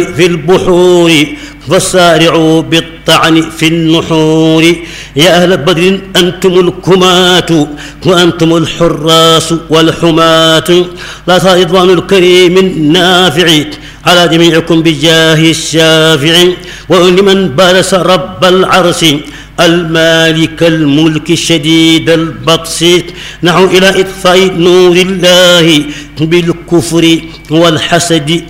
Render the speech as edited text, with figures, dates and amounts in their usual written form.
في البحور فسارعوا بالطعن في النحور. يا أهل بدر أنتم الكمات وأنتم الحراس والحماة، لا رضوان الكريم النافع على جميعكم بجاه الشافع. ولمن بارس رب العرش المالك الملك الشديد البطش، نحو إلى إطفاء نور الله بالكفر والحسد